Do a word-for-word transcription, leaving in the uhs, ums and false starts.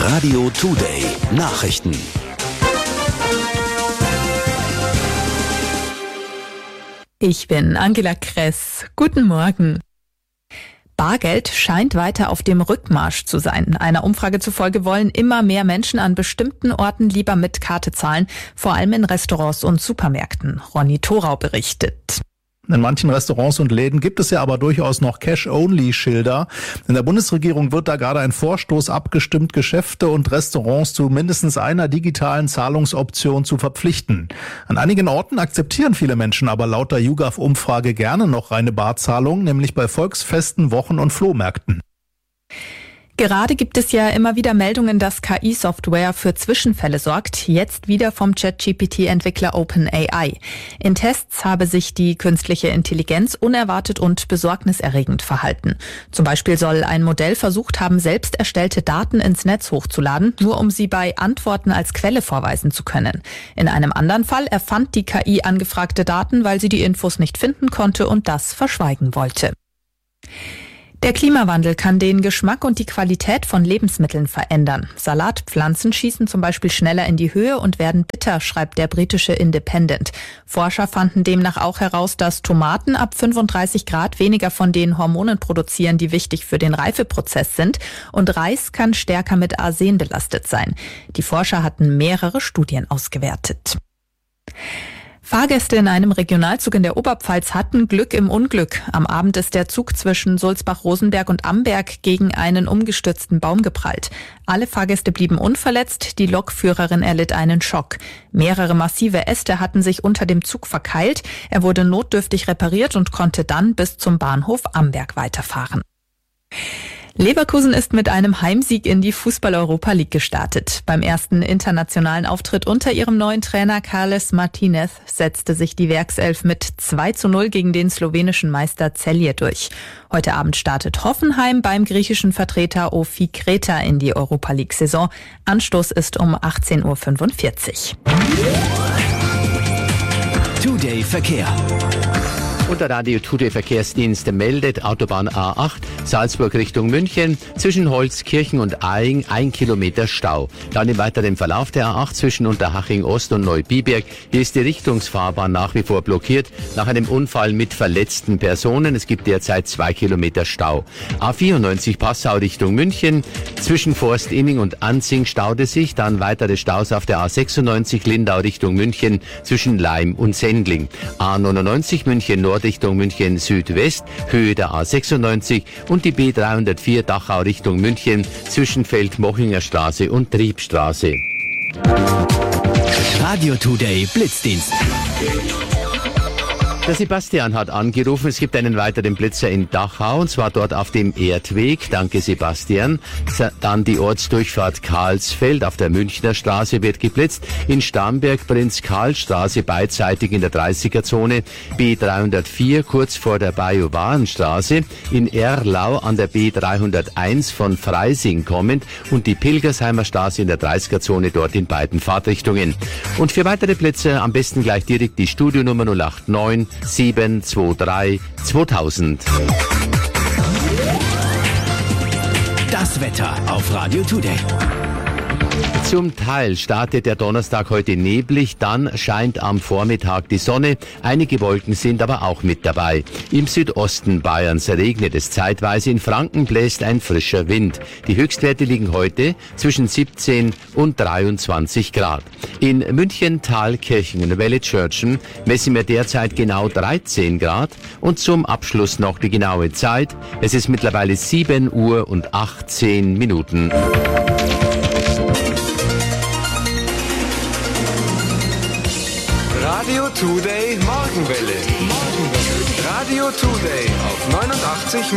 Radio Today Nachrichten. Ich bin Angela Kress. Guten Morgen. Bargeld scheint weiter auf dem Rückmarsch zu sein. Einer Umfrage zufolge wollen immer mehr Menschen an bestimmten Orten lieber mit Karte zahlen, vor allem in Restaurants und Supermärkten. Ronny Thorau berichtet. In manchen Restaurants und Läden gibt es ja aber durchaus noch Cash-Only-Schilder. In der Bundesregierung wird da gerade ein Vorstoß abgestimmt, Geschäfte und Restaurants zu mindestens einer digitalen Zahlungsoption zu verpflichten. An einigen Orten akzeptieren viele Menschen aber laut der YouGov-Umfrage gerne noch reine Barzahlung, nämlich bei Volksfesten, Wochen- und Flohmärkten. Gerade gibt es ja immer wieder Meldungen, dass K I-Software für Zwischenfälle sorgt, jetzt wieder vom ChatGP T-Entwickler OpenAI. In Tests habe sich die künstliche Intelligenz unerwartet und besorgniserregend verhalten. Zum Beispiel soll ein Modell versucht haben, selbst erstellte Daten ins Netz hochzuladen, nur um sie bei Antworten als Quelle vorweisen zu können. In einem anderen Fall erfand die K I angefragte Daten, weil sie die Infos nicht finden konnte und das verschweigen wollte. Der Klimawandel kann den Geschmack und die Qualität von Lebensmitteln verändern. Salatpflanzen schießen zum Beispiel schneller in die Höhe und werden bitter, schreibt der britische Independent. Forscher fanden demnach auch heraus, dass Tomaten ab fünfunddreißig Grad weniger von den Hormonen produzieren, die wichtig für den Reifeprozess sind. Und Reis kann stärker mit Arsen belastet sein. Die Forscher hatten mehrere Studien ausgewertet. Fahrgäste in einem Regionalzug in der Oberpfalz hatten Glück im Unglück. Am Abend ist der Zug zwischen Sulzbach-Rosenberg und Amberg gegen einen umgestürzten Baum geprallt. Alle Fahrgäste blieben unverletzt, die Lokführerin erlitt einen Schock. Mehrere massive Äste hatten sich unter dem Zug verkeilt. Er wurde notdürftig repariert und konnte dann bis zum Bahnhof Amberg weiterfahren. Leverkusen ist mit einem Heimsieg in die Fußball-Europa League gestartet. Beim ersten internationalen Auftritt unter ihrem neuen Trainer Carles Martinez setzte sich die Werkself mit zwei zu null gegen den slowenischen Meister Celje durch. Heute Abend startet Hoffenheim beim griechischen Vertreter Ofi Kreta in die Europa League-Saison. Anstoß ist um achtzehn Uhr fünfundvierzig. Today Verkehr. Und der Radio Today Verkehrsdienst meldet Autobahn A acht, Salzburg Richtung München, zwischen Holzkirchen und Aing ein Kilometer Stau. Dann im weiteren Verlauf der A acht zwischen Unterhaching Ost und Neubiberg. Hier ist die Richtungsfahrbahn nach wie vor blockiert, nach einem Unfall mit verletzten Personen. Es gibt derzeit zwei Kilometer Stau. A vierundneunzig Passau Richtung München, zwischen Forstinning und Anzing staute sich. Dann weitere Staus auf der A sechsundneunzig Lindau Richtung München, zwischen Laim und Sendling. A neunundneunzig München Nord Richtung München Südwest, Höhe der A sechsundneunzig und die B dreihundertvier Dachau Richtung München zwischen Feldmochinger Straße und Triebstraße. Radio Today Blitzdienst. Der Sebastian hat angerufen, es gibt einen weiteren Blitzer in Dachau, und zwar dort auf dem Erdweg. Danke, Sebastian. Dann die Ortsdurchfahrt Karlsfeld auf der Münchner Straße wird geblitzt. In Starnberg Prinz-Karl-Straße beidseitig in der dreißiger-Zone. B dreihundertvier kurz vor der Bajowarenstraße. In Erlau an der B dreihunderteins von Freising kommend und die Pilgersheimer Straße in der dreißiger-Zone dort in beiden Fahrtrichtungen. Und für weitere Blitzer am besten gleich direkt die Studionummer null acht neun sieben zwei drei zweitausend. Das Wetter auf Radio Today. Zum Teil startet der Donnerstag heute neblig, dann scheint am Vormittag die Sonne. Einige Wolken sind aber auch mit dabei. Im Südosten Bayerns regnet es zeitweise, in Franken bläst ein frischer Wind. Die Höchstwerte liegen heute zwischen siebzehn und dreiundzwanzig Grad. In München, Thalkirchen und Wellitschörchen messen wir derzeit genau dreizehn Grad. Und zum Abschluss noch die genaue Zeit. Es ist mittlerweile sieben Uhr und achtzehn Minuten. Radio Today Morgenwelle. Morgenwelle. Radio Today auf neunundachtzig